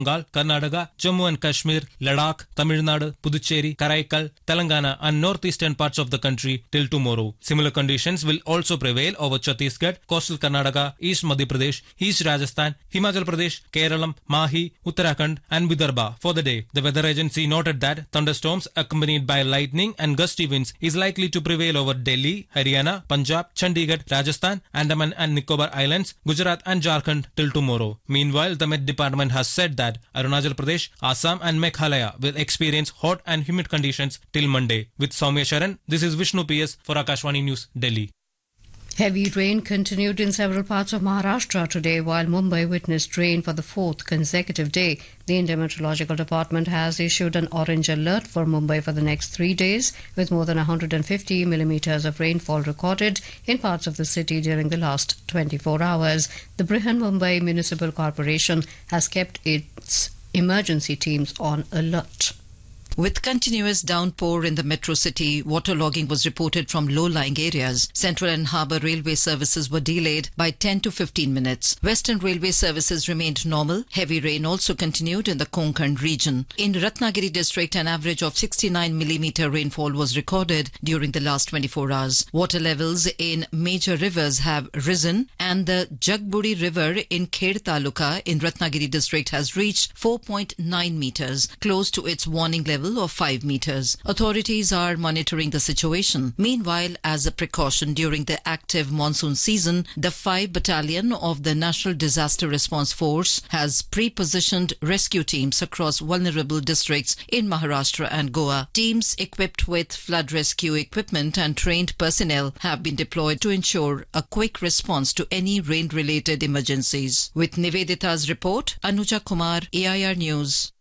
Bengal, Karnataka, Jammu and Kashmir, Ladakh, Tamil Nadu, Puducherry, Karaikal, Telangana and northeastern parts of the country till tomorrow. Similar conditions will also prevail over Chhattisgarh, coastal Karnataka, East Madhya Pradesh, East Rajasthan, Himachal Pradesh, Kerala, Mahi, Uttarakhand and Vidarbha for the day. The weather agency noted that thunderstorms accompanied by lightning and gusty winds is likely to prevail over Delhi, Haryana, Punjab, Chandigarh, Rajasthan, Andaman and Nicobar Islands, Gujarat and Jharkhand till tomorrow. Meanwhile, the Met Department has said that Arunachal Pradesh, Assam and Meghalaya will experience hot and humid conditions till Monday. With Soumya Sharan, this is Vishnu PS for Akashvani News, Delhi. Heavy rain continued in several parts of Maharashtra today, while Mumbai witnessed rain for the fourth consecutive day. The Indian Meteorological Department has issued an orange alert for Mumbai for the next 3 days, with more than 150 millimeters of rainfall recorded in parts of the city during the last 24 hours. The Brihan Mumbai Municipal Corporation has kept its emergency teams on alert. With continuous downpour in the metro city, waterlogging was reported from low-lying areas. Central and Harbour railway services were delayed by 10 to 15 minutes. Western railway services remained normal. Heavy rain also continued in the Konkan region. In Ratnagiri district, an average of 69 millimeter rainfall was recorded during the last 24 hours. Water levels in major rivers have risen, and the Jagbudi River in Khed Taluka in Ratnagiri district has reached 4.9 meters, close to its warning level of 5 meters. Authorities are monitoring the situation. Meanwhile, as a precaution during the active monsoon season, the 5 Battalion of the National Disaster Response Force has pre-positioned rescue teams across vulnerable districts in Maharashtra and Goa. Teams equipped with flood rescue equipment and trained personnel have been deployed to ensure a quick response to any rain-related emergencies. With Nivedita's report, Anuja Kumar, AIR News.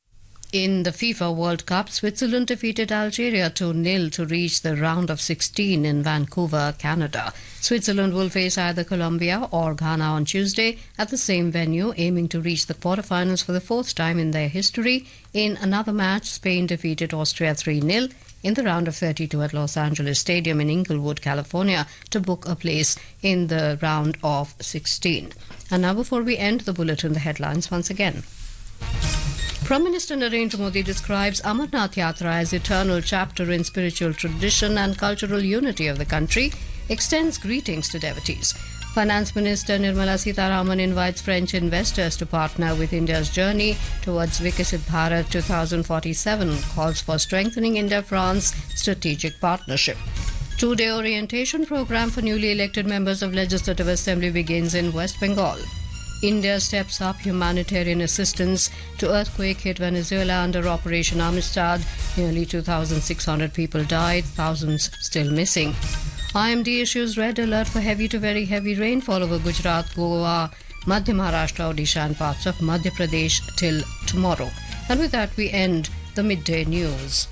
In the FIFA World Cup, Switzerland defeated Algeria 2-0 to reach the round of 16 in Vancouver, Canada. Switzerland will face either Colombia or Ghana on Tuesday at the same venue, aiming to reach the quarterfinals for the fourth time in their history. In another match, Spain defeated Austria 3-0 in the round of 32 at Los Angeles Stadium in Inglewood, California, to book a place in the round of 16. And now, before we end the bulletin, the headlines once again. Prime Minister Narendra Modi describes Amarnath Yatra as eternal chapter in spiritual tradition and cultural unity of the country, extends greetings to devotees. Finance Minister Nirmala Sitharaman invites French investors to partner with India's journey towards Viksit Bharat 2047, calls for strengthening India-France strategic partnership. Two-day orientation program for newly elected members of Legislative Assembly begins in West Bengal. India steps up humanitarian assistance to earthquake-hit Venezuela under Operation Amistad. Nearly 2,600 people died, thousands still missing. IMD issues red alert for heavy to very heavy rainfall over Gujarat, Goa, Madhya Maharashtra, Odisha and parts of Madhya Pradesh till tomorrow. And with that, we end the midday news.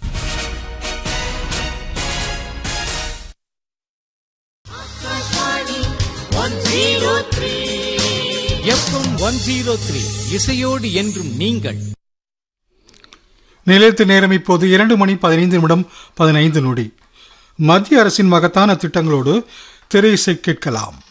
FM 103 இசையோடு என்றும் நீங்கள். நிலையத்து நேரம் இப்போது 2 மணி 15 நிமிடம் 15 நொடி. மத்திய அரசின் மகத்தான திட்டங்களோடு திரை இசை கேட்கலாம்.